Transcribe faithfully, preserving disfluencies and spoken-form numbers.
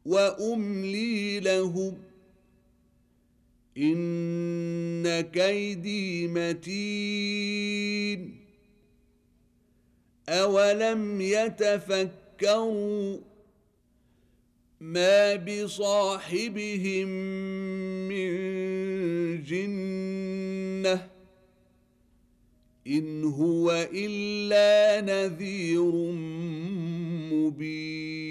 وأملي لهم إن كيدي متين أولم يتفكروا ما بصاحبهم من جنة إن هو إلا نذير مبين